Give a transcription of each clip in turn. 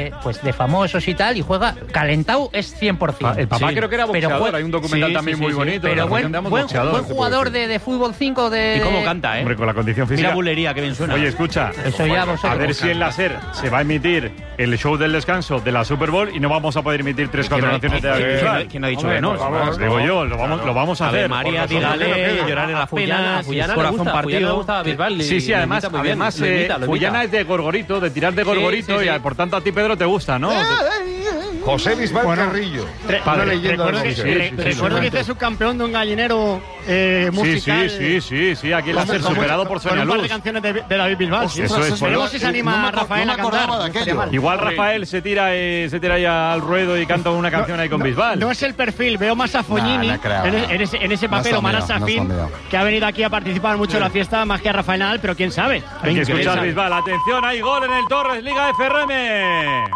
de famosos y tal, y juega calentado, es 100%. El papá creo que era boxeador, hay un documental también muy bonito. Pero buen jugador de fútbol 5 de... ¿Y cómo canta, Hombre, con la condición física. Mira bulería, que bien suena. Oye, escucha, Eso ya vosotros. a ver si en la SER se va a emitir el show del descanso de la Super Bowl y no vamos a poder emitir 3-4 canciones de David Bisbal. ¿Quién ha dicho que no? Digo yo, lo vamos a hacer. María, dígale, llorar en las penas, corazón partido. Sí, además Fullana es de Gorgorito, de tirar de Gorgorito, y por tanto a ti, Pedro, te gusta, ¿no? José Bisbal Carrillo. Recuerdo que hice subcampeón de un gallinero musical. Sí, aquí el ser superado por Sonia Luz. Con un par de Luz. canciones de David Bisbal. Eso es. Veremos si se anima Rafael a cantar. Igual Rafael se tira ya al ruedo y canta una canción ahí con Bisbal. No es el perfil, veo más a Fognini en ese papel, o Manas Safin, que ha venido aquí a participar mucho en la fiesta, más que a Rafael Nadal, pero quién sabe. Hay que escuchar Bisbal. Atención, hay gol en el Torres, Liga FRM.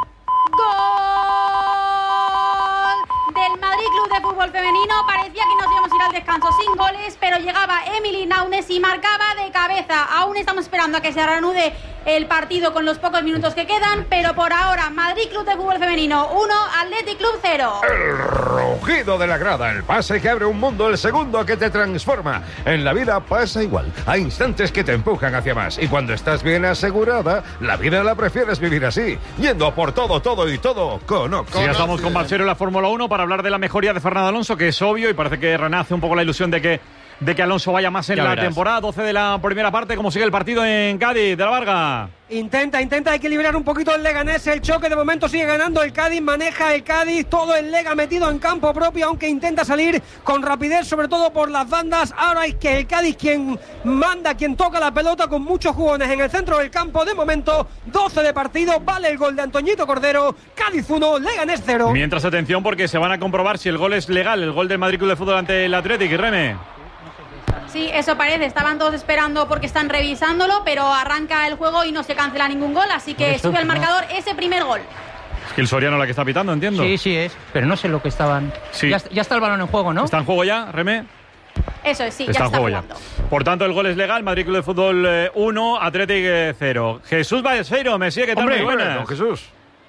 Del Madrid Club de Fútbol Femenino. Parecía que nos íbamos a ir al descanso sin goles, pero llegaba Emily Naunes y marcaba de cabeza. Aún estamos esperando a que se reanude el partido con los pocos minutos que quedan, pero por ahora Madrid Club de Fútbol Femenino 1, Athletic Club 0. El rugido de la grada, el pase que abre un mundo, el segundo que te transforma. En la vida pasa igual, hay instantes que te empujan hacia más, y cuando estás bien asegurada, la vida la prefieres vivir así, yendo a por todo y todo con Ox. Sí, ya estamos con Balsero en la Fórmula 1 para hablar de la mejoría de Fernando Alonso, que es obvio, y parece que renace un poco la ilusión de que Alonso vaya más en la temporada. 12 de la primera parte. ¿Cómo sigue el partido en Cádiz, de la Varga? Intenta equilibrar un poquito el Leganés, el choque de momento sigue ganando el Cádiz, maneja el Cádiz, todo el Lega metido en campo propio, aunque intenta salir con rapidez, sobre todo por las bandas. Ahora es que el Cádiz quien manda, quien toca la pelota, con muchos jugones en el centro del campo. De momento, 12 de partido, vale el gol de Antoñito Cordero. Cádiz 1, Leganés 0. Mientras, atención, porque se van a comprobar si el gol es legal, el gol del Madrid Club de Fútbol ante el Athletic. Y Reme. Sí, eso parece. Estaban todos esperando porque están revisándolo, pero arranca el juego y no se cancela ningún gol, así que sube al marcador ese primer gol. Es que el Soriano la que está pitando, entiendo. Sí es, pero no sé lo que estaban... Sí. Ya está el balón en juego, ¿no? ¿Está en juego ya, Reme? Eso es, sí, está ya está jugando. Ya. Por tanto, el gol es legal. Madrid Club de Fútbol 1, Athletic 0. Jesús Balseiro, me sigue, ¿qué tal? Muy buenas. Don Jesús.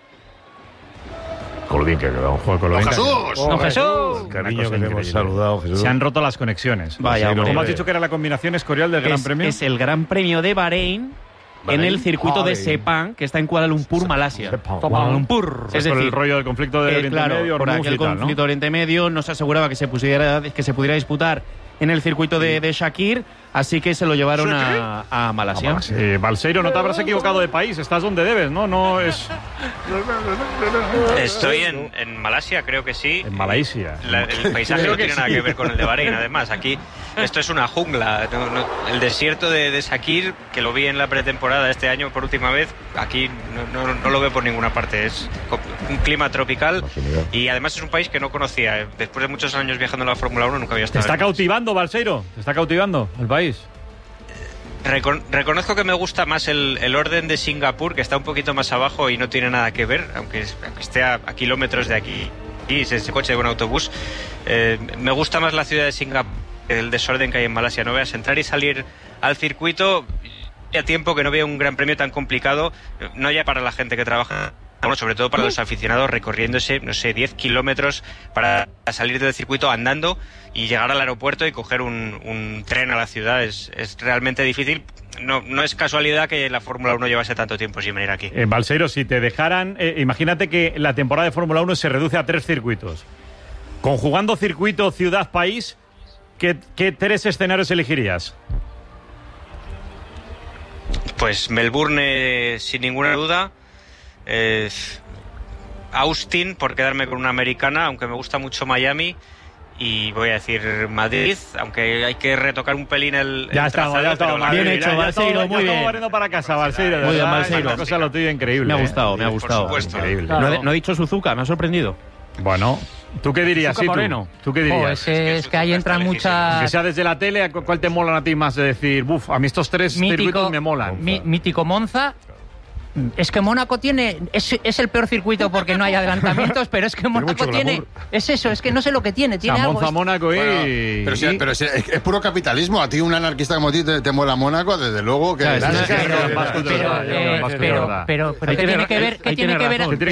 Colodín que ha quedado. ¡Don Jesús! ¡Don Jesús! Cariño que te hemos saludado, Jesús. Se han roto las conexiones. Vaya, hombre. ¿Cómo has dicho que era la combinación escorial del Gran Premio? Es el Gran Premio de Bahrein en el circuito de Sepang, que está en Kuala Lumpur, Malasia. Kuala Lumpur. Es decir, el rollo del conflicto de Oriente Medio, por aquel tal, conflicto ¿no? Oriente Medio no se aseguraba que se pudiera disputar en el circuito de Shakir, así que se lo llevaron a Malasia. Balseiro, no te habrás equivocado de país, estás donde debes, ¿no? No es... Estoy en Malasia, creo que sí. En Malasia. El paisaje no tiene nada que ver con el de Bahrein, además. Aquí esto es una jungla. El desierto de Shakir, que lo vi en la pretemporada este año por última vez, aquí no lo veo por ninguna parte. Es un clima tropical y además es un país que no conocía. Después de muchos años viajando en la Fórmula 1 nunca había estado. ¿Te está cautivando, Balseiro? ¿Te está cautivando el país? Reconozco que me gusta más el orden de Singapur, que está un poquito más abajo y no tiene nada que ver, aunque esté a kilómetros de aquí, y ese coche de un autobús. Me gusta más la ciudad de Singapur, el desorden que hay en Malasia. No veas, entrar y salir al circuito, ya tiempo que no veo un gran premio tan complicado, no ya para la gente que trabaja, bueno, sobre todo para los aficionados, recorriéndose, 10 kilómetros para salir del circuito andando y llegar al aeropuerto y coger un tren a la ciudad. Es realmente difícil. No es casualidad que la Fórmula 1 llevase tanto tiempo sin venir aquí. Balseiro, si te dejaran, imagínate que la temporada de Fórmula 1 se reduce a 3 circuitos. Conjugando circuito, ciudad, país, ¿qué 3 escenarios elegirías? Pues Melbourne, sin ninguna duda. Austin, por quedarme con una americana, aunque me gusta mucho Miami. Y voy a decir Madrid, aunque hay que retocar un pelín el ya estamos. Bien hecho, Balseiro, muy bien. Estamos barriendo para casa, Balseiro. Muy bien, Balseiro. Una cosa lo tuyo increíble. Me ha gustado. Por supuesto. Increíble. No ha dicho Suzuka, me ha sorprendido. Bueno, ¿tú qué dirías? Suzuka Moreno. ¿Tú qué dirías? Es que ahí entran muchas... Que sea desde la tele, ¿cuál te molan a ti más? De decir, a mí estos 3 circuitos me molan. Mítico Monza. Es que Mónaco tiene... Es el peor circuito porque no hay adelantamientos, pero es que Mónaco tiene... Es eso, es que no sé lo que tiene. Tiene algo... Monza, Mónaco y... Bueno, pero es puro capitalismo. A ti, un anarquista como a ti, te mola Mónaco, desde luego que... Pero tiene que ver